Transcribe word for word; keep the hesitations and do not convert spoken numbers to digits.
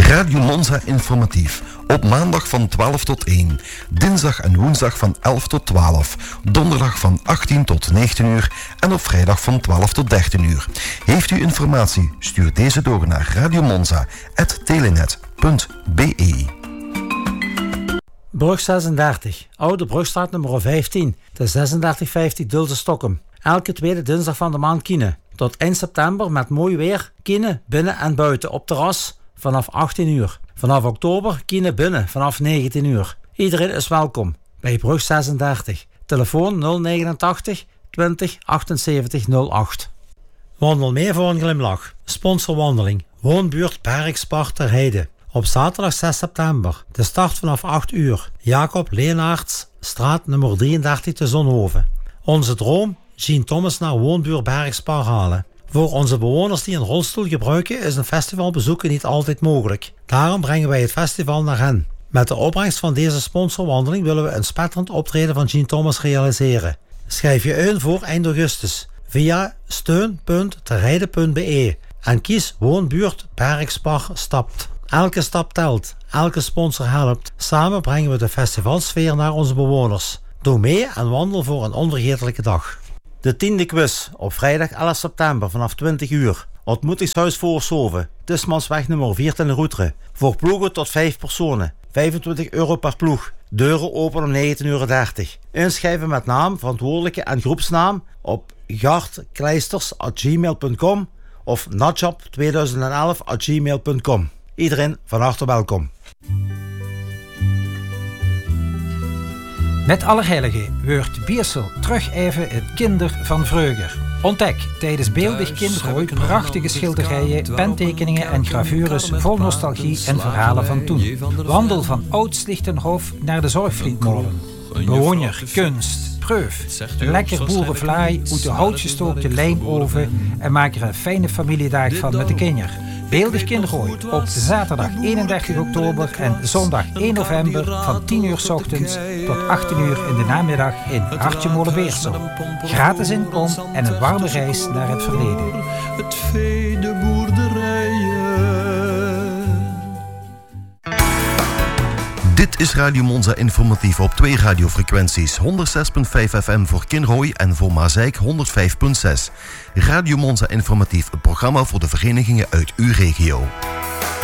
Radio Monza informatief. Op maandag van twaalf tot één. Dinsdag en woensdag van elf tot twaalf. Donderdag van achttien tot negentien uur. En op vrijdag van twaalf tot dertien uur. Heeft u informatie? Stuur deze door naar radiomonza at telenet punt b e. Brug zesendertig. Oude Brugstraat nummer vijftien. De zesendertig vijftig Dulse Stokkum. Elke tweede dinsdag van de maand Kiene. Tot eind september met mooi weer. Kiene binnen en buiten op terras vanaf achttien uur. Vanaf oktober Kiene binnen vanaf negentien uur. Iedereen is welkom bij Brug zesendertig. Telefoon nul negenentachtig twintig achtenzeventig nul acht. Wandel mee voor een glimlach. Sponsorwandeling. Woonbuurt Bergspar ter Heide. Op zaterdag zes september. De start vanaf acht uur. Jacob Leenaerts, straat nummer drieëndertig te Zonhoven. Onze droom? Jean Thomas naar woonbuurt Bergspar halen. Voor onze bewoners die een rolstoel gebruiken is een festivalbezoeken niet altijd mogelijk. Daarom brengen wij het festival naar hen. Met de opbrengst van deze sponsorwandeling willen we een spetterend optreden van Jean Thomas realiseren. Schrijf je in voor eind augustus via steun punt terheide punt b e en kies Woonbuurt Bergspar Stapt. Elke stap telt, elke sponsor helpt. Samen brengen we de festivalsfeer naar onze bewoners. Doe mee en wandel voor een onvergetelijke dag. De tiende quiz op vrijdag elf september vanaf twintig uur. Ontmoetingshuis Voorshoven, Tismansweg nummer vier ten Roetre. Voor ploegen tot vijf personen. vijfentwintig euro per ploeg. Deuren open om negentien uur dertig. Inschrijven met naam, verantwoordelijke en groepsnaam op gartkleisters at gmail punt com of natjap tweeduizend elf at gmail punt com. Iedereen van harte welkom. Met Allerheiligen wordt Biersel terug even het kinder van vroeger. Ontdek tijdens Beeldig Kindergooi prachtige schilderijen, pentekeningen en gravures vol nostalgie en verhalen van toen. Wandel van Oud-Slichtenhof naar de Zorgvriendmolen. Bewoner, kunst, proef, lekker boerenvlaai uit de houtgestookte lijmoven en maak er een fijne familiedag van met de kinderen. Beeldig Kindergooi op zaterdag eenendertig oktober en zondag één november van tien uur 's ochtends tot achttien uur in de namiddag in Hartje Molenbeersel. Gratis inkom en een warme reis naar het verleden. Het vee, de boerderijen. Dit is Radio Monza informatief op twee radiofrequenties. honderdzes komma vijf F M voor Kinrooi en voor Maasijk honderdvijf komma zes. Radio Monza informatief, een programma voor de verenigingen uit uw regio.